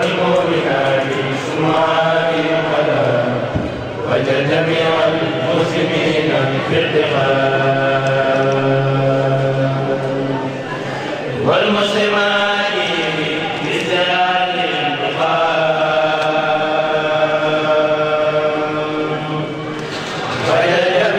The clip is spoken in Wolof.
والمؤمنات سمعات القدم وجل جميع المسلمين في ارتقاء